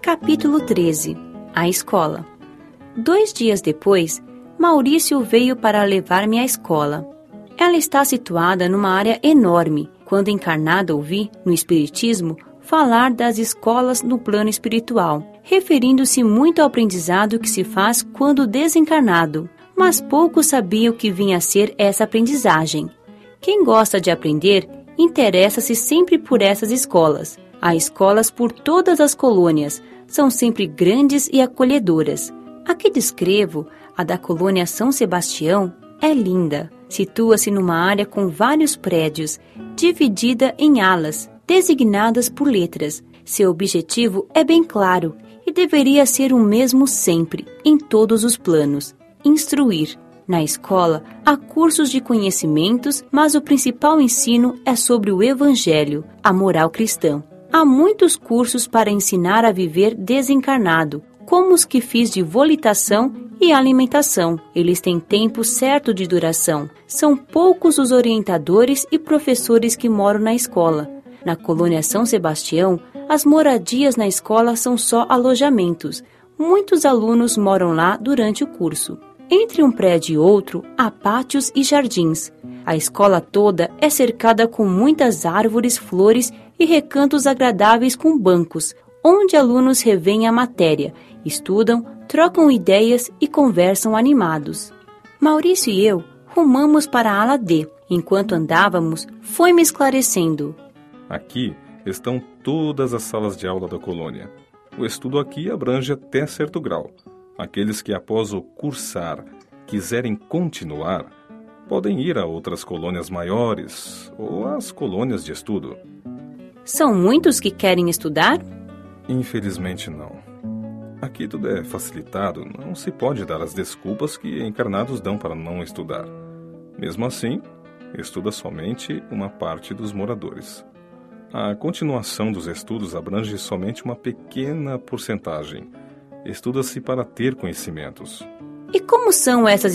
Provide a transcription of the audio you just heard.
Capítulo 13. A escola. 2 dias depois, Maurício veio para levar-me à escola. Ela está situada numa área enorme. Quando encarnada ouvi, no Espiritismo, falar das escolas no plano espiritual, referindo-se muito ao aprendizado que se faz quando desencarnado. Mas pouco sabia o que vinha a ser essa aprendizagem. Quem gosta de aprender, interessa-se sempre por essas escolas. Há escolas por todas as colônias, são sempre grandes e acolhedoras. A que descrevo, a da colônia São Sebastião, é linda. Situa-se numa área com vários prédios, dividida em alas, designadas por letras. Seu objetivo é bem claro e deveria ser o mesmo sempre, em todos os planos: instruir. Na escola, há cursos de conhecimentos, mas o principal ensino é sobre o Evangelho, a moral cristã. Há muitos cursos para ensinar a viver desencarnado, como os que fiz de volitação e alimentação. Eles têm tempo certo de duração. São poucos os orientadores e professores que moram na escola. Na colônia São Sebastião, as moradias na escola são só alojamentos. Muitos alunos moram lá durante o curso. Entre um prédio e outro, há pátios e jardins. A escola toda é cercada com muitas árvores, flores e recantos agradáveis com bancos, onde alunos revêem a matéria, estudam, trocam ideias e conversam animados. Maurício e eu rumamos para a ala D. Enquanto andávamos, foi-me esclarecendo. Aqui estão todas as salas de aula da colônia. O estudo aqui abrange até certo grau. Aqueles que, após o cursar, quiserem continuar, podem ir a outras colônias maiores ou às colônias de estudo. São muitos que querem estudar? Infelizmente não. Aqui tudo é facilitado, não se pode dar as desculpas que encarnados dão para não estudar. Mesmo assim, estuda somente uma parte dos moradores. A continuação dos estudos abrange somente uma pequena porcentagem. Estuda-se para ter conhecimentos. E como são essas